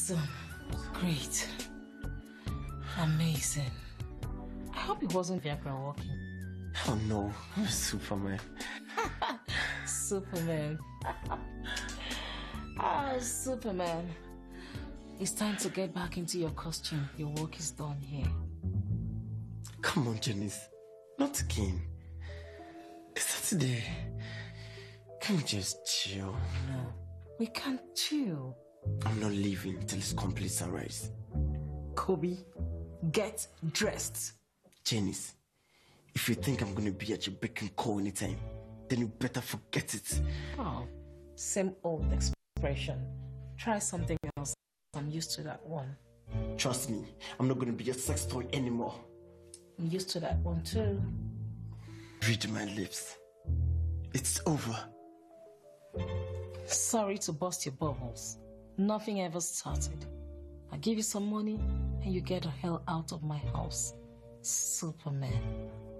Awesome. Great. Amazing. I hope it wasn't Viagra walking. Oh no, I'm Superman. Superman. Superman. It's time to get back into your costume. Your work is done here. Come on, Janice. Not again. It's Saturday. Can we just chill? No, we can't chill. I'm not leaving till this complete sunrise. Kobe, get dressed. Janice, if you think I'm gonna be at your beck and call anytime, then you better forget it. Oh, same old expression. Try something else. I'm used to that one. Trust me, I'm not gonna be a sex toy anymore. I'm used to that one too. Read my lips. It's over. Sorry to bust your bubbles. Nothing ever started. I give you some money and you get the hell out of my house. Superman.